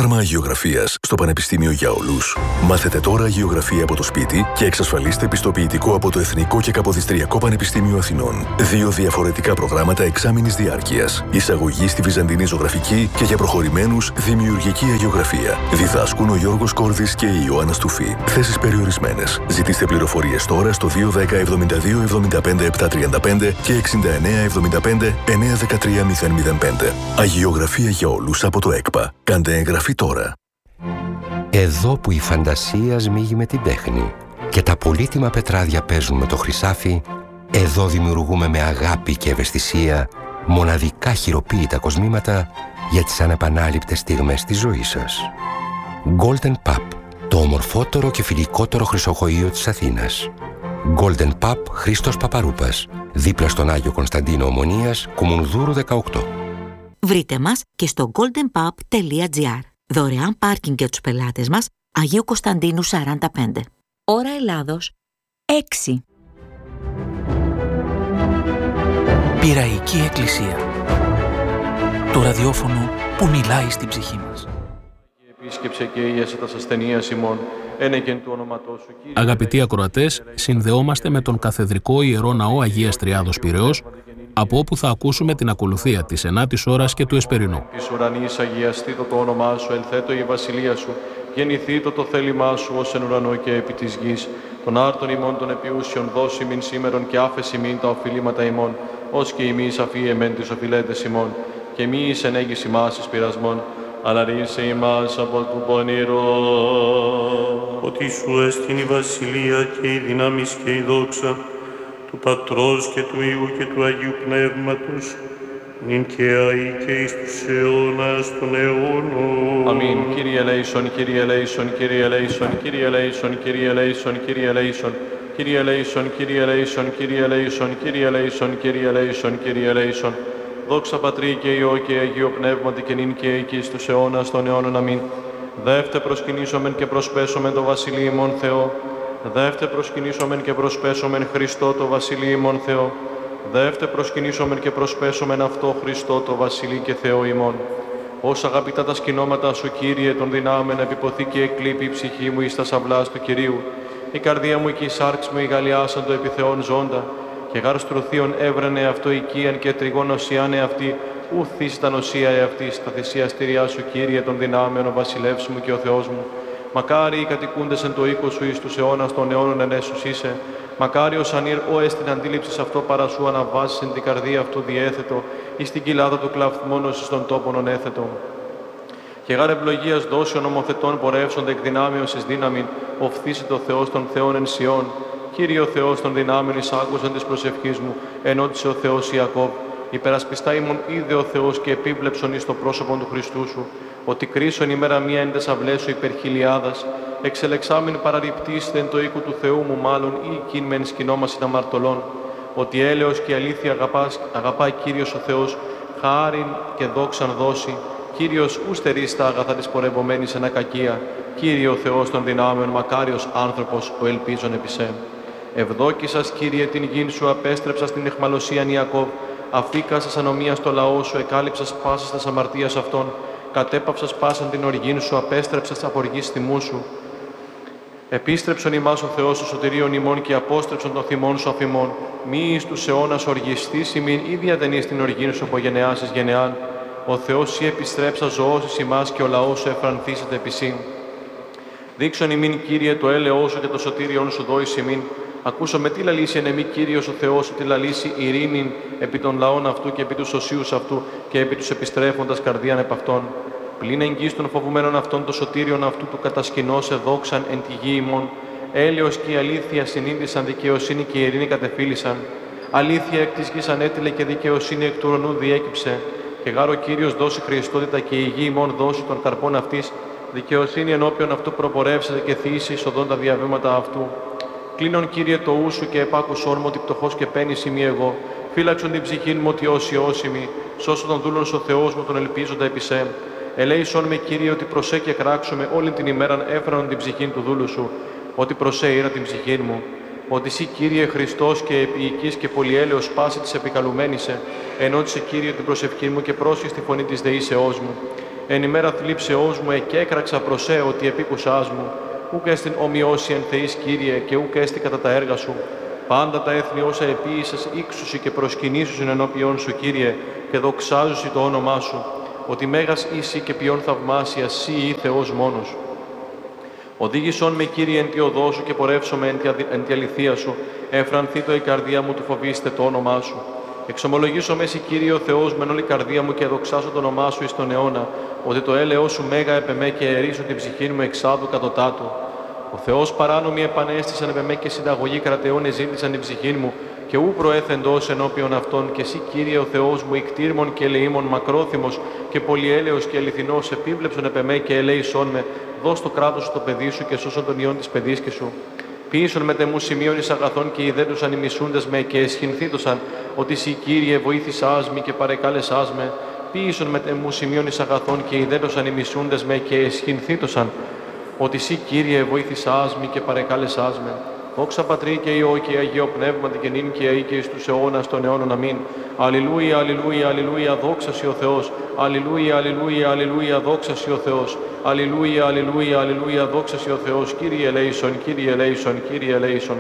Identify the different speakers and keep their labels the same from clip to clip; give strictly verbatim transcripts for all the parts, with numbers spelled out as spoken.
Speaker 1: Πρόγραμμα Αγιογραφίας στο Πανεπιστήμιο για Όλους. Μάθετε τώρα Αγιογραφία από το σπίτι και εξασφαλίστε πιστοποιητικό από το Εθνικό και Καποδιστριακό Πανεπιστήμιο Αθηνών. Δύο διαφορετικά προγράμματα εξάμηνης διάρκειας. Εισαγωγή στη Βυζαντινή Ζωγραφική και για προχωρημένους Δημιουργική Αγιογραφία. Διδάσκουν ο Γιώργος Κόρδης και η Ιωάννα Στουφή. Θέσεις περιορισμένες. Ζητήστε πληροφορίες τώρα στο δύο ένα μηδέν εβδομήντα δύο εβδομήντα πέντε επτακόσια τριάντα πέντε και εξήντα εννέα εβδομήντα πέντε εννιακόσια δεκατρία μηδέν μηδέν πέντε. Αγιογραφία για όλους από το ΕΚΠΑ. Κάντε εγγραφή τώρα.
Speaker 2: Εδώ που η φαντασία σμίγει με την τέχνη και τα πολύτιμα πετράδια παίζουν με το χρυσάφι, εδώ δημιουργούμε με αγάπη και ευαισθησία μοναδικά χειροποίητα κοσμήματα για τις ανεπανάληπτες στιγμές της ζωής σας. Golden Pub, το ομορφότερο και φιλικότερο χρυσοχοείο της Αθήνας. Golden Pub Χρήστος Παπαρούπας, δίπλα στον Άγιο Κωνσταντίνο Ομονίας, Κουμουνδούρου δεκαοκτώ.
Speaker 3: Βρείτε μας και στο golden pub τελεία gr. Δωρεάν πάρκινγκ για τους πελάτες μας, Αγίου Κωνσταντίνου σαράντα πέντε. Ώρα Ελλάδος, έξι.
Speaker 4: Πειραϊκή Εκκλησία. Το ραδιόφωνο που μιλάει στην ψυχή μας.
Speaker 5: Επίσκεψε και ίεσε τα ασθενείας ημών, ένεκεν του όνοματός σου.
Speaker 6: Αγαπητοί ακροατές, συνδεόμαστε με τον Καθεδρικό Ιερό Ναό Αγίας Τριάδος Πειραιώς, από όπου θα ακούσουμε την ακολουθία της ενάτης ώρας και του Εσπερινού.
Speaker 5: Της ουρανής αγιαστήτω το όνομά σου, ελθέτω η βασιλεία σου, γεννηθήτω το θέλημά σου ως εν ουρανό και επί της γης. Των άρτων ημών των επιούσιων δώσει μην σήμερον και άφεση μην τα οφειλήματα ημών, ως και ημείς αφίεμεν τις οφειλέτες ημών, και μη εις ενέγγις ημάς εις πειρασμών, αλλά ρίσε ημάς από του πονηρό.
Speaker 7: Ότι σου έστειν η βασιλεία και η δύναμις και η δόξα, του Πατρός και του Υιού και του Αγίου Πνεύματος, νυν και αεί και εις τους αιώνας των αιώνων.
Speaker 5: Αμήν. Κύριε ελέησον, Κύριε ελέησον, Κύριε ελέησον, Κύριε ελέησον, Κύριε ελέησον, Κύριε ελέησον, Κύριε ελέησον, Κύριε ελέησον, Κύριε ελέησον, Κύριε ελέησον, Κύριε ελέησον, Κύριε ελέησον. Δόξα Πατρί και Υιό και Αγίο Πνεύματι και νυν και εκεί στους αιώνας των αιώνων. Αμήν. Δεύτε προσκυνήσομεν και προσπέσομεν το Βασιλείο ημών Θεό. Δεύτε προσκυνήσομεν και προσπέσομεν Χριστό το Βασιλείο ημών Θεό. Δεύτε προσκυνήσομεν και προσπέσομεν αυτό Χριστό το Βασιλεί και Θεό ημών. Ως αγαπητά τα σκηνώματα σου, Κύριε, των δυνάμεν επιποθεί και εκλείπει η ψυχή μου εις τα σαυλάς του Κυρίου. Η καρδία μου και η σάρξ μου ηγαλιάσαν το επιθεών ζώντα. Και γάρ στρουθίων έβρενε αυτό οικίαν και τριγών οσιάνε αυτή, ουθείς τα νοσία εαυτή, στα θυσιαστήριά σου, Κύριε, των δυνάμεων, ο βασιλεύς μου και ο Θεός μου. Μακάρι οι κατοικούντες εν το οίκο σου εις τους αιώνας των αιώνων ενέσους είσαι. Μακάρι ως ανήρ ο εστιν αντίληψης αυτό παρά σου αναβάσεις εν την καρδία αυτού διέθετο, εις την κοιλάδα του κλαφθμόνος εις των τόπων ονέθετο. Και γάρ ευλογίας δόσεων ομοθετών πορεύσονται εκ δυνάμεως εις δύναμην, οφθήσει το Θεός των Θεών εν Σιών. Κύριε ο Θεός των δυνάμεων εισάκουσαν της προσευχής μου, ενώτησε ο Θεός Ιακώβ. Υπερασπιστά ημών είδε ο Θεός και επίβλεψον εις το πρόσωπον του Χριστού σου, ότι κρίσον ημέρα μία εν τες αυλές σου υπερχιλιάδας, εξελεξάμην παραρριπτήστε εν το οίκο του Θεού μου μάλλον ή κειν μεν σκηνόμασιν αμαρτωλών, ότι έλεος και αλήθεια αγαπάς, αγαπάει Κύριος ο Θεός, χάριν και δόξαν δώσει, Κύριος ου στερείς τα αγαθά της πορευομένης εν ακακία, Κύριε ο Θεός των δυνάμεων, μακάριος άνθρωπος ο ελπίζων επί σε. Ευδόκησας, Κύριε, την γην σου, απέστρεψας την αιχμαλωσίαν Ιακώβ, αφήκασας ανομία στο λαό σου, εκάλυψας πάσας τας αμαρτίας αυτών, κατέπαυσας πάσαν την οργήν σου, απέστρεψας από οργής θυμού σου. Επίστρεψον ημάς ο Θεός ο σωτηρίων ημών και απόστρεψον των θυμών σου αφημών. Μη εις τους αιώνας οργιστής ημίν ή διατενείς την οργήν σου από γενεάς εις γενεάν. Ο Θεός σοι επιστρέψα ζωώσεις ημάς και ο λαός σου εφρανθήσεται επί σύν. Δείξον ημίν, Κύριε, το έλεό σου και το σωτήριον σου δόης ημίν. Ακούσω με τι λαλήσει εν εμή Κύριος ο Θεός, ότι λαλήσει ειρήνην επί των λαών αυτού και επί τους οσίους αυτού και επί τους επιστρέφοντας καρδίαν επ' αυτών. Πλην εγγύς των φοβουμένων αυτών το σωτήριον αυτού του κατασκηνώσε δόξαν εν τη γη ημών. Έλεος και η αλήθεια συνήντησαν, δικαιοσύνη και η ειρήνη κατεφύλησαν. Αλήθεια εκ της γης ανέτειλε και δικαιοσύνη εκ του ουρανού διέκυψε. Και γάρ ο Κύριος δώσει Χριστότητα και η γη ημών δώσει των καρπών αυτής. Δικαιοσύνη ενώπιον αυτού προπορεύσεται και θύσει εισοδών τα διαβήματα αυτού. Κλείνον, Κύριε, το ου σου και επάκουσόν μου ότι πτωχός και πένης ημί εγώ. Φύλαξον την ψυχήν μου ότι όσοι όσιμοι. Σώσον τον δούλον ο Θεός μου τον ελπίζοντα επί σε. Ελέησον με, Κύριε, ότι προσέ και κράξουμε όλη την ημέραν έφεραν την ψυχήν του δούλου σου. Ότι προσέ ήρα την ψυχήν μου. Ότι εσύ, Κύριε Χριστός και επίοικης και πολυέλεος πάση της επικαλουμένης σε. Ενώτισε, Κύριε, την προσευχή μου και πρόσχει στη φωνή της δεήσεώς μου. εν ημέρα θλίψεώς μου εκέκραξα προς σε ότι επίκουσάς μου, ούκ έστιν ομοιώσει εν Θεής, Κύριε, και ούκ έστι κατά τα έργα σου. Πάντα τα έθνη όσα επίησας ύξουσι και προσκυνήσουσιν ενώπιον σου, Κύριε, και δοξάζουσι το όνομά σου, ότι μέγας είσαι και ποιον θαυμάσια σύ ή Θεός μόνος. Οδήγησον με, Κύριε, εν τη οδό σου και πορεύσομαι εν τη, αδι... εν τη αληθεία σου, έφρανθη το η καρδία μου του φοβήστε το όνομά σου. Εξομολογήσω με εσύ, Κύριε ο Θεός, μεν όλη η καρδία μου και δοξάσω το όνομά σου εις τον αιώνα, ότι το έλεος σου μέγα επεμέ και ερίσω την ψυχή μου εξάδου κατωτάτου. Ο Θεός παράνομοι επανέστησαν επεμέ και συνταγωγή κρατεών εζήτησαν την ψυχή μου, και ου προέθεντος ενώπιον αυτών, και εσύ, Κύριε ο Θεός μου, ικτήρμον και ελεήμον, μακρόθυμος και πολυέλεος και αληθινός, επίβλεψον επεμέ και ελέησόν με, δώσ' το κράτος σου το παιδί σου και σώσον τον ιόν της παιδίσκη σου. Ποιήσον με τεμού σημείων εις αγαθών και ιδέτουσαν οι μισούντες με και εσχυνθήτωσαν, ότι εσύ, Κύριε, βοήθησάς με και παρεκάλεσάς με. Ποιήσον με τεμού σημείων εις αγαθών και ιδέτουσαν οι μισούντες με και εσχυνθήτωσαν, ότι εσύ, Κύριε, βοήθησάς με και παρεκάλεσάς με. Δόξα Πατρί και Υιό και Αγίο Πνεύματι και νυν και αεί και εις τους αιώνας των αιώνων. Αμήν. Αλληλούια, αλληλούια, αλληλούια, δόξα σοι ο Θεός. Αλληλούια, αλληλούια, αλληλούια, δόξα σοι ο Θεός. Αλληλούια, αλληλούια, αλληλούια, δόξα σοι ο Θεός. Κύριε ελέησον, Κύριε ελέησον, Κύριε ελέησον.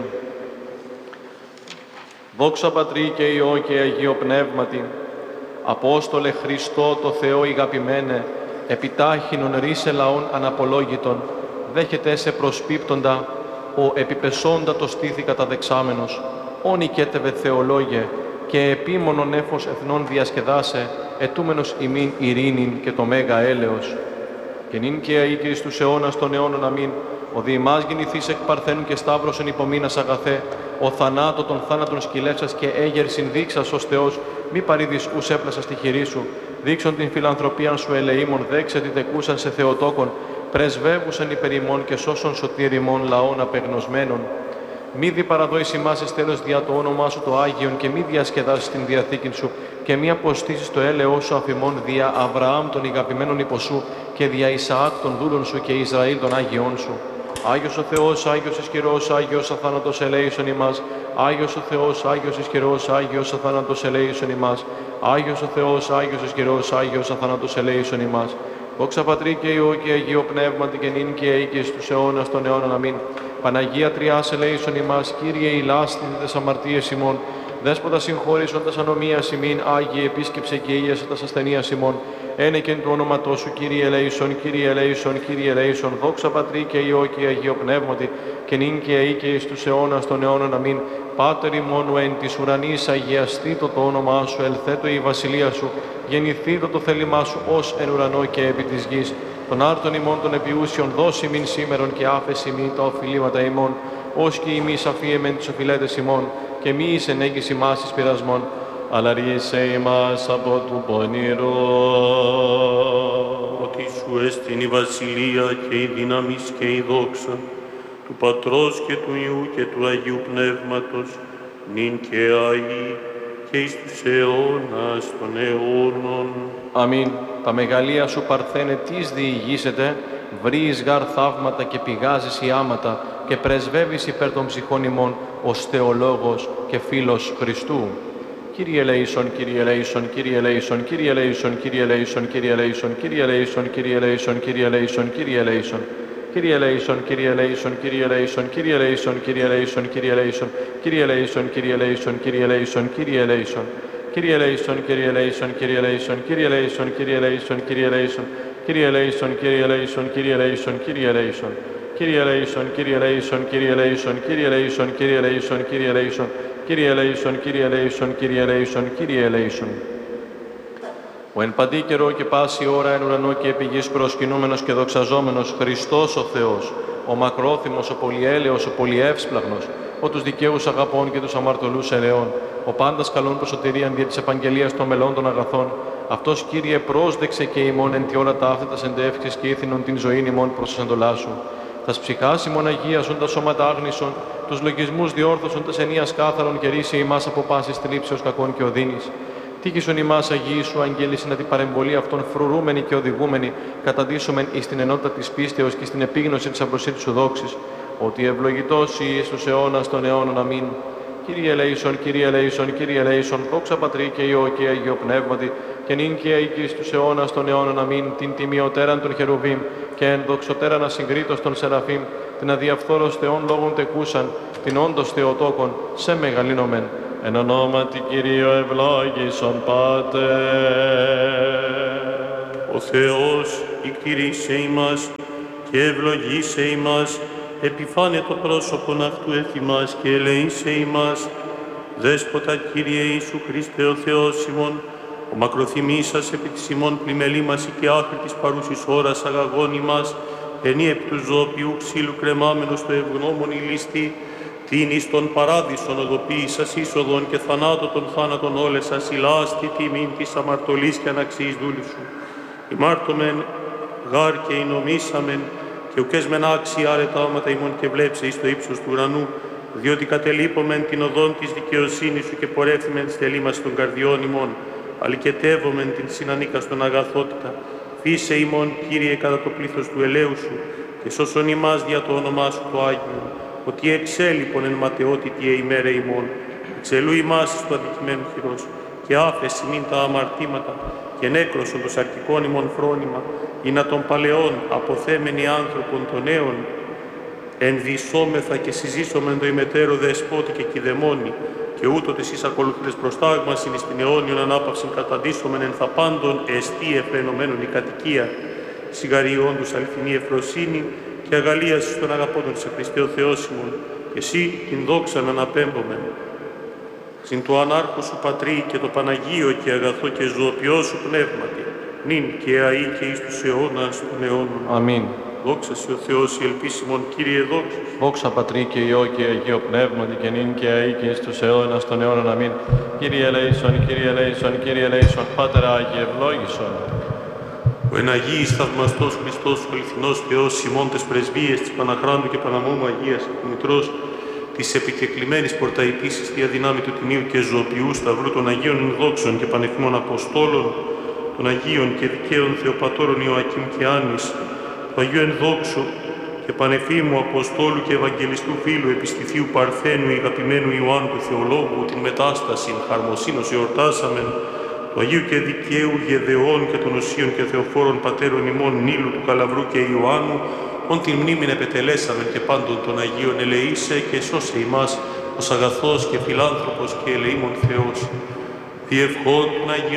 Speaker 5: Δόξα Πατρί και Υιό και Αγίο Πνεύματι. Απόστολε Χριστό το Θεό ηγαπημένε, επιτάχυνον ρίσε λαών αναπολόγητον, δέχεται σε προσπίπτοντα, ο επιπεσόντα το στήθη καταδεξάμενος, όν οικέτευε θεολόγε, και επίμονον έφος εθνών διασκεδάσε, ετούμενος ημίν ειρήνην και το μέγα έλεος. Και νυν και αεί και εις τους αιώνας των αιώνων. Αμήν. Ο διημάς γεννηθείς εκ παρθένου και σταύρωσεν υπομείνας αγαθέ, ο θανάτο των θάνατων σκυλεύσας και έγερσιν δείξας ως Θεός, μη παρήδεις ους έπλασα στη χειρή σου, δείξον την φιλανθρωπίαν σου ελεήμων, δέξε τι τεκούσαν σε Θεοτόκον, πρεσβεύουσαν υπερ ημών και σώσον σωτήρ ημών λαών απεγνωσμένων. Μη δι παραδόεις ημάς εις τέλος διά το όνομά σου το Άγιον και μη διασκεδάσεις την διαθήκην σου και μη αποστήσεις το έλεος σου αφημών δια Αβραάμ των ηγαπημένων υποσού και δια Ισαάκ των δούλων σου και Ισραήλ των Άγιών σου. Άγιος ο Θεός, Άγιος ισχυρός, Άγιος αθάνατος ελέησον ημάς. Άγιος ο Θεός, Άγιος ισχυρός, Άγιος αθάνατος ελέησον ημάς. Άγιος ο Θεός, Άγιος ισχυρός, Άγιος αθάνατος ελέησον ημάς. Δόξα Πατρί και Υιό και Αγίο Πνεύματι και νυν και αεί και εις τους αιώνας των αιώνων. Αμήν. Παναγία Τριάς ελέησον ημάς, Κύριε ηλάσθητε τες αμαρτίες ημών. Δέσποτα συγχώρησον τας ανομίας ημίν, Άγιε επίσκεψε και ίεσε τας ασθενείας ημών. Ένεκεν του όνοματός σου, Κύριε ελέησον, Κύριε ελέησον, Κύριε ελέησον. Δόξα Πατρί και Υιό και Αγίο Πνεύματι και νυν και αεί και εις τους αιώνας των αιώνων. Αμήν. Πάτερ ημών εν της ουρανής, αγιαστήτω το όνομά σου, ελθέτω η βασιλεία σου, γεννηθήτω το θέλημά σου ως εν ουρανό και επί της γης. Των άρτων ημών των επιούσιων δώσει μην σήμερον και άφεση μην τα οφειλήματα ημών, ως και ημείς αφίεμεν τις οφειλέτες ημών, και μη εις ενέγγις ημάς εις πειρασμών, αλλά ρίσε ημάς από του πονηρού.
Speaker 7: Ότι σου έστιν η βασιλεία και η δύναμις και η δόξα, του Πατρός και του Υιού και του Αγίου Πνεύματος, νυν και αεί και εις τους αιώνας των αιώνων.
Speaker 5: Αμήν. Τα μεγαλεία σου παρθένε τις διηγήσετε, βρεις γαρ θαύματα και πηγάζεις οι άματα και πρεσβεύεις υπέρ των ψυχών ημών ως Θεολόγος και φίλος Χριστού. Κύριε ελέησον, Κύριε ελέησον, Κύριε ελέησον, Κύριε ελέησον, Κύριε ελέησον, Κύριε ελέησον, Κύριε ελέησον, Κύριε ελέησον, Κύριε ελέησον, Κύριε ελέησον. Κύριε ελέησον, Κύριε ελέησον, Κύριε ελέησον, Κύριε ελέησον, Κύριε ελέησον, Κύριε ελέησον, Κύριε ελέησον, Κύριε ελέησον, Κύριε ελέησον, Κύριε ελέησον. Κύριε ελέησον, Κύριε ελέησον, Κύριε ελέησον, Κύριε ελέησον, Κύριε ελέησον, Κύριε ελέησον, Κύριε ελέησον, Κύριε ελέησον, Κύριε ελέησον, Κύριε ελέησον. Κύριε ελέησον, Κύριε ελέησον, Κύριε ελέησον, Κύριε ελέησον, Κύριε ελέησον, Κύριε ελέησον, Κύριε ελέησον, Κύριε ελέησον, Κύριε ελέησον, Κύριε ελέησον. Ο εν παντή καιρό και πάση ώρα εν ουρανό και επί γης προσκυνούμενος και δοξαζόμενος Χριστός ο Θεός, ο μακρόθυμος, ο πολυέλεος, ο πολυεύσπλαγνος, ο τους δικαίους αγαπών και τους αμαρτωλούς ελαιών, ο πάντας καλών προς σωτηρίαν δια της επαγγελίας των μελών των αγαθών, αυτός, Κύριε, πρόσδεξε και ημών εν τη ώρα ταύτητας εντεύξεις και ήθινον την ζωήν ημών προς εντολά σου. Τας ψυχάς ημών αγίασον, τα σώματα άγνησον, τους λογισμούς διόρθωσον, τας ενίας κάθαρον και ρίσε ημάς από πάσης θλίψεως κακών και οδύνης. Τύχησον ημάς Αγίοι σου αγγέλισιν να την παρεμβολή αυτών φρουρούμενοι και οδηγούμενοι, καταντήσομεν εις την ενότητα της πίστεως και στην επίγνωση της απροσίτης σου δόξης, ότι ευλογητός εις τους αιώνας των αιώνων. Αμήν. Κύριε ελέησον, Κύριε ελέησον, Κύριε ελέησον, δόξα Πατρί και Υιό και Αγίο Πνεύματι, και νυν και αεί και εις τους αιώνας των αιώνων αμήν, την τιμιωτέραν των χερουβίμ και εν δοξωτέραν ασυγκρίτως των σεραφείμ, την αδιαφθόρος Θεών λόγων τεκούσαν, την όντως Θεοτόκον, σε μεγαλύνομεν. Εν ονόματι Κυρίω ευλόγησον Πάτερ.
Speaker 7: Ο Θεός ικτηρίσε ημάς και ευλογήσε ημάς, επιφάνε το πρόσωπον αυτού εφ' και ελεήσε ημάς. Δέσποτα Κύριε Ιησού Χριστέ ο Θεός ημών, ο μακροθυμής σας επί της ημών πλημελήμαση και άχρη της παρούσης ώρας αγαγών ημάς, ενή επί του ζώπιου ξύλου κρεμάμενος στο ευγνώμων ηλίστη, την εις τον παράδεισον οδοποίησας είσοδον και θανάτω των θάνατων όλες σας ηλάστη τιμήν της αμαρτωλής και αναξίης δούλης σου. Ημάρτωμεν γάρ και εινομήσαμεν και ουκές μεν άξια αρετάματα ημών και βλέψε εις το ύψος του ουρανού, διότι κατελείπομεν την οδόν της δικαιοσύνης σου και πορεύθυμεν της θελήμας των καρδιών ημών, αλικετεύομεν την συνανίκαστον αγαθότητα. Φύσε ημών, Κύριε, κατά το πλήθος του ελέου σου και σώσον ημάς δια το όνομά σου το Άγιο, ότι εξέλιπον εν ματαιότητη ημέρε ημών, εξελού ημάς εις το αδικημένου χειρός και άφεση μην τα αμαρτήματα και νέκρωσον το σαρκικών ημών φρόνημα, ή να των παλαιών αποθέμενοι άνθρωπον των νέων, ενδυσόμεθα και συζήσομεν το ημετέρω δεσπότη και κηδεμόνι, και ούτοτε εις ακολουθήτες προστάγμασιν εις την αιώνιον ανάπαυσιν καταντήσομεν εν θα πάντων εστί εφρενωμένων η κατοικία, σιγαριών τους αληθινή ευφροσύνη και αγαλίαση των αγαπώντων σε Χριστέ ο Θεός ημών, και εσύ την δόξαν αναπέμπομεν. Συν το ανάρχο σου Πατρί και το Παναγίο και αγαθό και ζωοποιό σου πνεύματι, νυν και αεί και εις τους αιώνας των αιώνων.
Speaker 5: Αμήν.
Speaker 7: Δόξα σε ο Θεός η ελπίσιμον, Κύριε δόξα.
Speaker 5: Δόξα Πατρί και Υιό και Αγίο Πνεύματι και νυν και αεί και εις τους αιώνας των αιώνων. Αμήν. Κύριε ελέησον, Κύριε ελέησον, Κύριε ελέησον, Πάτερ Άγιε ευλόγησον.
Speaker 7: Ο εν Αγίης θαυμαστός Χριστός, ο αληθινός Θεός, ημών τες πρεσβείες της Παναχράντου και Παναμόμου Αγίας Μητρός, της επικεκλημένης πορταϊπίσης δια δυνάμει του Τιμίου και Ζωοποιού Σταυρού των Αγίων Ενδόξων και Πανεφημών Αποστόλων, των Αγίων και Δικαίων Θεοπατώρων Ιωακήμ και Άννης, του Αγίου Ενδόξου και Πανεφήμου Αποστόλου και Ευαγγελιστού Φίλου Επιστηθίου Παρθένου Ηγαπημένου Ιωάννου του Θεολόγου, την Μετάσταση χαρμοσύνος εορτάσαμεν, του Αγίου και Δικαίου Γεδεών και των Οσίων και Θεοφόρων Πατέρων ημών Νίλου του Καλαβρού και Ιωάννου, ον την μνήμην επετελέσαμεν και πάντων των Αγίων ελεήσε και σώσε ημάς ως αγαθός και φιλάνθρωπος και ελεήμων Θεός. Διευχών των Αγίων